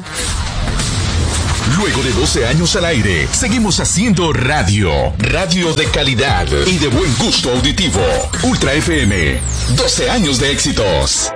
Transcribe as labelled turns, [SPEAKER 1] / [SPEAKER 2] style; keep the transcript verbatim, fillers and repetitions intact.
[SPEAKER 1] Luego de doce años al aire, seguimos haciendo radio. Radio de calidad y de buen gusto auditivo. Ultra F M. doce años de éxitos.